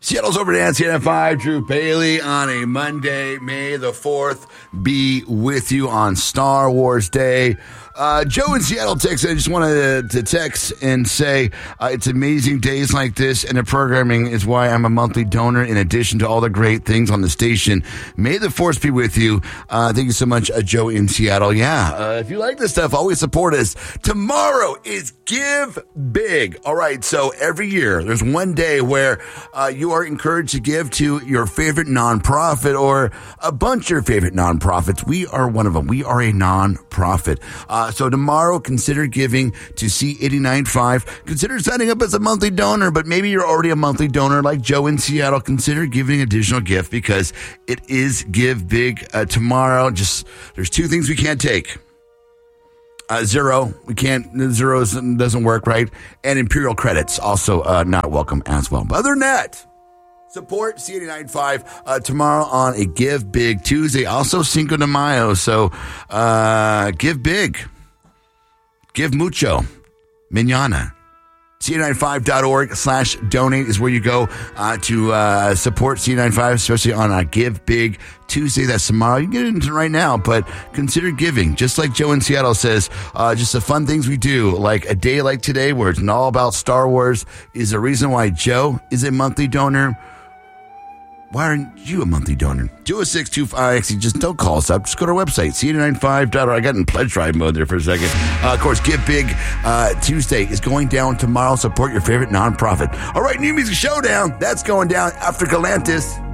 Seattle's Over Dance, CNF5, Drew Bailey on a Monday, May the 4th, be with you on Star Wars Day. Joe in Seattle texted. I just wanted to text and say it's amazing days like this, and the programming is why I'm a monthly donor in addition to all the great things on the station. May the force be with you. Thank you so much, Joe in Seattle. Yeah, if you like this stuff, always support us. Tomorrow is Give Big. All right, so every year there's one day where you are encouraged to give to your favorite nonprofit or a bunch of your favorite nonprofits. We are one of them. We are a nonprofit. So tomorrow, consider giving to C89.5. Consider signing up as a monthly donor, but maybe you're already a monthly donor like Joe in Seattle. Consider giving additional gift because it is Give Big tomorrow. Just there's two things we can't take. Zero, we can't. Zero doesn't work, right? And Imperial credits also not welcome as well. But other than that, support C89.5 tomorrow on a Give Big Tuesday. Also Cinco de Mayo, so give big. Give mucho. Mañana. C95.org/donate is where you go to support C95, especially on a Give Big Tuesday. That's tomorrow. You can get into it right now, but consider giving. Just like Joe in Seattle says, just the fun things we do, like a day like today where it's all about Star Wars, is the reason why Joe is a monthly donor. Why aren't you a monthly donor? 20625. Actually, just don't call us up. Just go to our website, c95.org. I got in pledge drive mode there for a second. Of course, Give Big Tuesday is going down tomorrow. Support your favorite nonprofit. All right, New Music Showdown. That's going down after Galantis.